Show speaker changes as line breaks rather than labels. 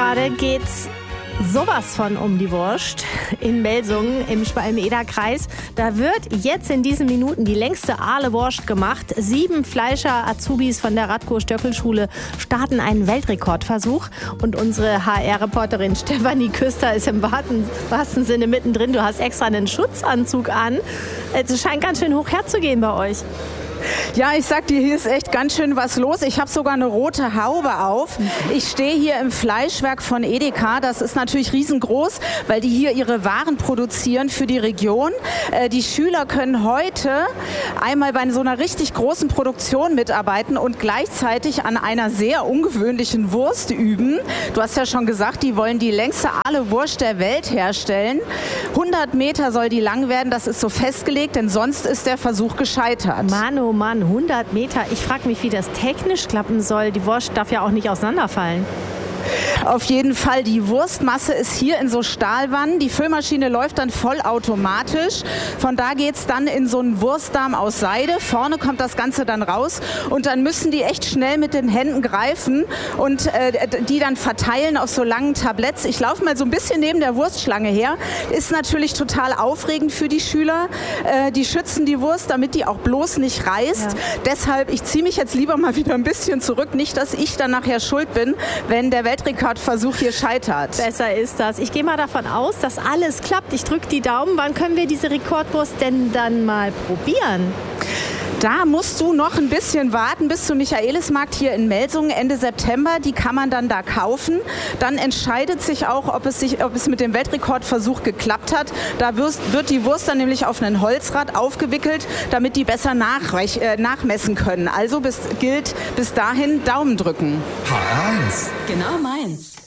gerade geht's sowas von um die Wurst in Melsungen im Schwalm-Eder-Kreis. Da wird jetzt in diesen Minuten die längste Ahle-Wurst gemacht. 7 Fleischer-Azubis von der Radko-Stöckel-Schule starten einen Weltrekordversuch. Und unsere HR-Reporterin Stefanie Küster ist im wahrsten Sinne mittendrin. Du hast extra einen Schutzanzug an. Es scheint ganz schön hoch herzugehen bei euch.
Ja, ich sag dir, hier ist echt ganz schön was los. Ich habe sogar eine rote Haube auf. Ich stehe hier im Fleischwerk von Edeka. Das ist natürlich riesengroß, weil die hier ihre Waren produzieren für die Region. Die Schüler können heute einmal bei so einer richtig großen Produktion mitarbeiten und gleichzeitig an einer sehr ungewöhnlichen Wurst üben. Du hast ja schon gesagt, die wollen die längste Ahle-Wurst der Welt herstellen. 100 Meter soll die lang werden, das ist so festgelegt, denn sonst ist der Versuch gescheitert.
Mann, oh Mann, 100 Meter. Ich frage mich, wie das technisch klappen soll. Die Wurst darf ja auch nicht auseinanderfallen.
Auf jeden Fall, die Wurstmasse ist hier in so Stahlwannen. Die Füllmaschine läuft dann vollautomatisch. Von da geht es dann in so einen Wurstdarm aus Seide. Vorne kommt das Ganze dann raus und dann müssen die echt schnell mit den Händen greifen und die dann verteilen auf so langen Tabletts. Ich laufe mal so ein bisschen neben der Wurstschlange her. Ist natürlich total aufregend für die Schüler. Die schützen die Wurst, damit die auch bloß nicht reißt. Ja. Deshalb, ich ziehe mich jetzt lieber mal wieder ein bisschen zurück. Nicht, dass ich dann nachher schuld bin, wenn der Weltrekordversuch hier scheitert.
Besser ist das. Ich gehe mal davon aus, dass alles klappt. Ich drücke die Daumen. Wann können wir diese Rekordwurst denn dann mal probieren?
Da musst du noch ein bisschen warten bis zum Michaelismarkt hier in Melsungen Ende September. Die kann man dann da kaufen. Dann entscheidet sich auch, ob es mit dem Weltrekordversuch geklappt hat. Da wird die Wurst dann nämlich auf einen Holzrad aufgewickelt, damit die besser nachmessen können. Also gilt bis dahin Daumen drücken.
HR1.
Genau meins.